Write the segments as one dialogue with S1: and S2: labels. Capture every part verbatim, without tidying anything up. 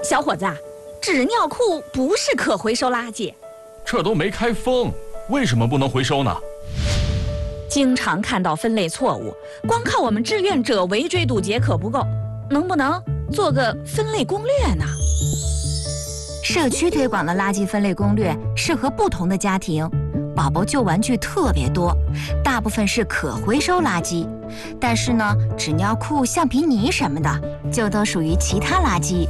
S1: 小伙子，纸尿裤不是可回收垃圾。
S2: 这都没开封，为什么不能回收呢？
S1: 经常看到分类错误，光靠我们志愿者围追堵截可不够，能不能做个分类攻略呢？
S3: 社区推广的垃圾分类攻略适合不同的家庭。宝宝旧玩具特别多，大部分是可回收垃圾，但是呢，纸尿裤、橡皮泥什么的就都属于其他垃圾。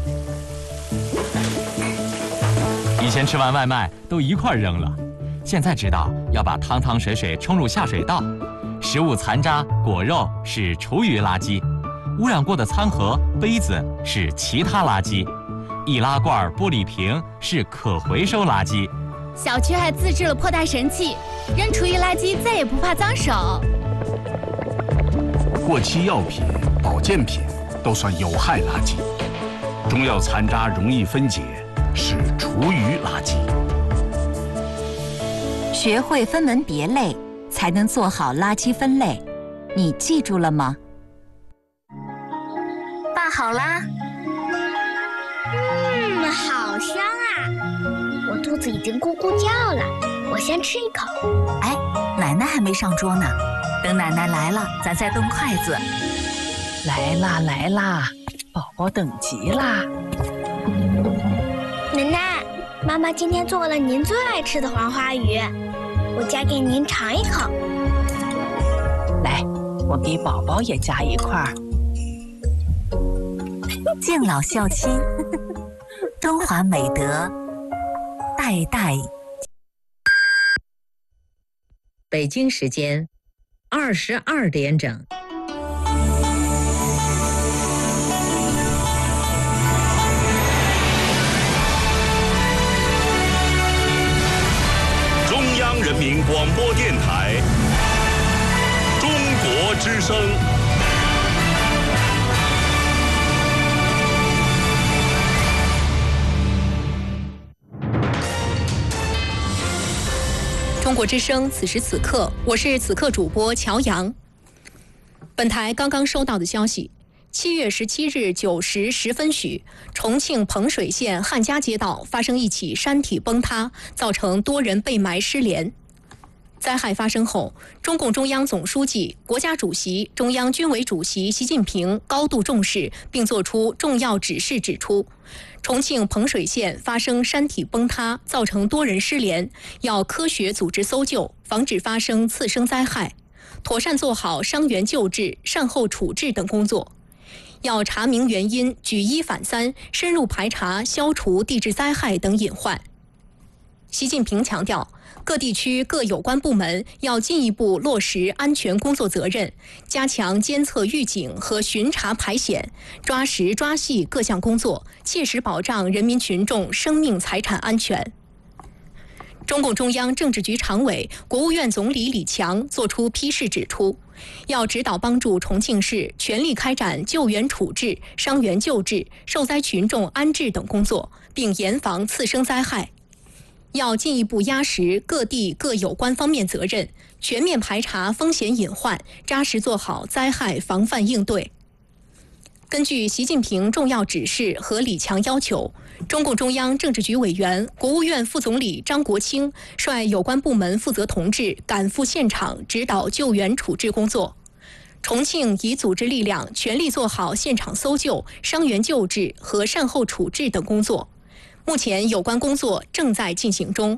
S4: 以前吃完外卖都一块扔了，现在知道要把汤汤水水冲入下水道。食物残渣、果肉是厨余垃圾，污染过的餐盒、杯子是其他垃圾，易拉罐、玻璃瓶是可回收垃圾。
S5: 小区还自制了破袋神器，扔厨余垃圾再也不怕脏手。
S6: 过期药品、保健品都算有害垃圾，中药残渣容易分解，是厨余垃圾。
S3: 学会分门别类，才能做好垃圾分类。你记住了吗？
S5: 拌好啦。
S7: 嗯，好香啊！我肚子已经咕咕叫了，我先吃一口。
S3: 哎，奶奶还没上桌呢，等奶奶来了，咱再动筷子。
S1: 来啦来啦，宝宝等急啦！
S7: 奶奶，妈妈今天做了您最爱吃的黄花鱼，我夹给您尝一口。
S1: 来，我给宝宝也夹一块。
S3: 敬老孝亲，中华美德，代代。
S8: 北京时间二十二点整。
S9: 中央人民广播电台，中国之声。
S10: 中国之声，此时此刻，我是此刻主播乔阳。本台刚刚收到的消息，七月十七日九时十分许，重庆彭水县汉家街道发生一起山体崩塌，造成多人被埋失联。灾害发生后，中共中央总书记、国家主席、中央军委主席习近平高度重视，并作出重要指示，指出，重庆彭水县发生山体崩塌，造成多人失联，要科学组织搜救，防止发生次生灾害，妥善做好伤员救治、善后处置等工作。要查明原因，举一反三，深入排查、消除地质灾害等隐患。习近平强调，各地区各有关部门要进一步落实安全工作责任，加强监测预警和巡查排险，抓实抓细各项工作，切实保障人民群众生命财产安全。中共中央政治局常委、国务院总理李强作出批示指出，要指导帮助重庆市全力开展救援处置、伤员救治、受灾群众安置等工作，并严防次生灾害。要进一步压实各地各有关方面责任，全面排查风险隐患，扎实做好灾害防范应对。根据习近平重要指示和李强要求，中共中央政治局委员、国务院副总理张国清率有关部门负责同志赶赴现场指导救援处置工作。重庆已组织力量全力做好现场搜救、伤员救治和善后处置等工作。目前有关工作正在进行中。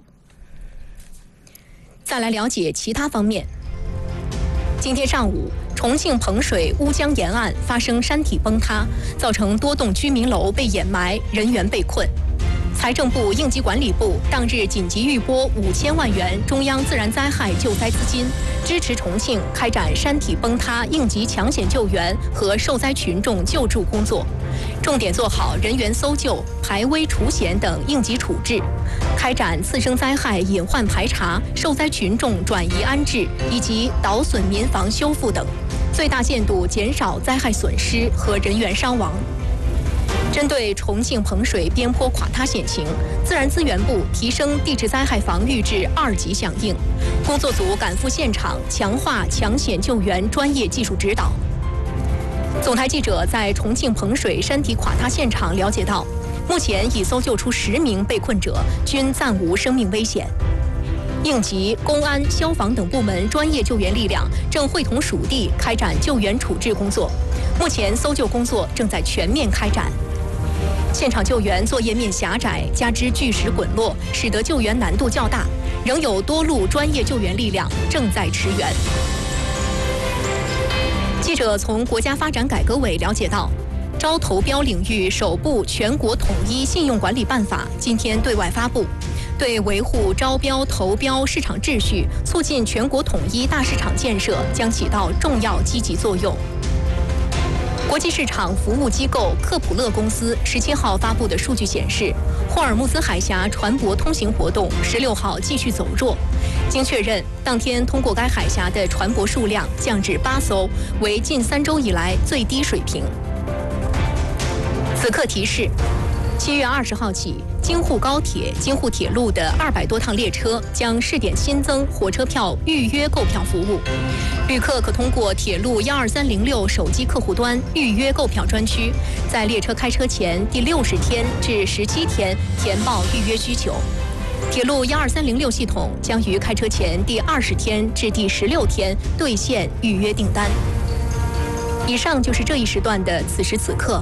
S10: 再来了解其他方面。今天上午，重庆彭水乌江沿岸发生山体崩塌，造成多栋居民楼被掩埋，人员被困。财政部、应急管理部当日紧急预拨五千万元中央自然灾害救灾资金，支持重庆开展山体崩塌应急抢险救援和受灾群众救助工作，重点做好人员搜救、排危除险等应急处置，开展次生灾害隐患排查、受灾群众转移安置以及倒损民房修复等，最大限度减少灾害损失和人员伤亡。针对重庆彭水边坡垮塌险情，自然资源部提升地质灾害防御至二级响应，工作组赶赴现场，强化抢险救援专业技术指导。 总台记者在重庆彭水山体垮塌现场了解到，目前已搜救出十名被困者，均暂无生命危险。应急、公安、消防等部门专业救援力量正会同属地开展救援处置工作，目前搜救工作正在全面开展。现场救援作业面狭窄，加之巨石滚落，使得救援难度较大，仍有多路专业救援力量正在驰援。记者从国家发展改革委了解到，招投标领域首部全国统一信用管理办法今天对外发布，对维护招标投标市场秩序、促进全国统一大市场建设将起到重要积极作用。国际市场服务机构克普勒公司十七号发布的数据显示，霍尔木兹海峡船舶通行活动十六号继续走弱。经确认，当天通过该海峡的船舶数量降至八艘，为近三周以来最低水平。此刻提示：七月二十号起，京沪高铁、京沪铁路的二百多趟列车将试点新增火车票预约购票服务。旅客可通过铁路幺二三零六手机客户端预约购票专区，在列车开车前第六十天至十七天填报预约需求。铁路幺二三零六系统将于开车前第二十天至第十六天兑现预约订单。以上就是这一时段的此时此刻。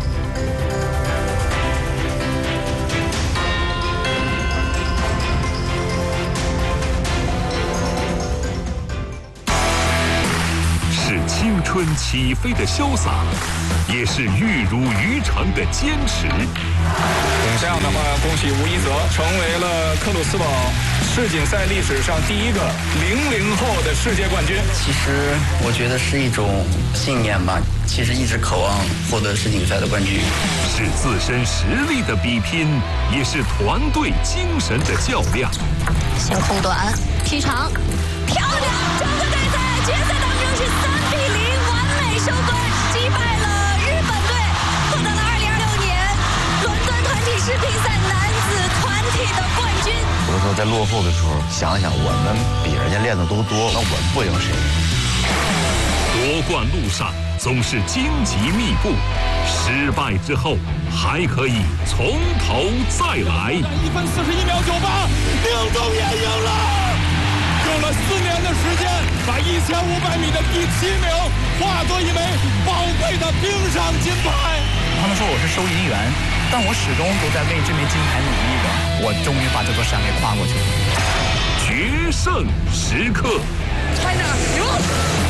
S9: 青春起飞的潇洒，也是玉如渔场的坚持。
S11: 这样的话，恭喜吴一泽成为了克鲁斯堡世锦赛历史上第一个零零后的世界冠军。
S12: 其实我觉得是一种信念吧，其实一直渴望获得世锦赛的冠军。
S9: 是自身实力的比拼，也是团队精神的较量。
S5: 先空短，劈长，漂亮！整个比赛决赛当中是三比零完美收官，击败了日本队，获得了二零二六年伦敦团体世乒赛男子团体的冠军。
S13: 有的时候在落后的时候，想一想我们比人家练的都多，那我们不赢谁？
S9: 夺冠路上总是荆棘密布，失败之后还可以从头再来。
S11: 一分四十一秒九八，宁东也赢了。用了四年的时间，把一千五百米的第七名化作一枚宝贵的冰上金牌。
S14: 他们说我是收银员，但我始终都在为这枚金牌努力着。我终于把这座山给跨过去了。
S9: 决胜时刻
S5: ，China 赢！